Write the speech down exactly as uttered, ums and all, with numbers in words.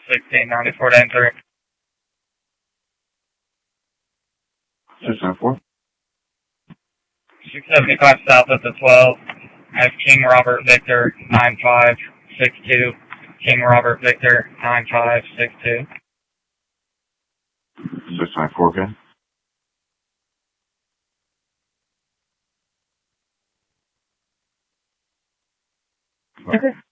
sixteen ninety-four to enter. six nine four. six seventy-five south of the twelve. I have King Robert Victor nine five six two. King Robert Victor nine five six two. six nine four, okay. Okay.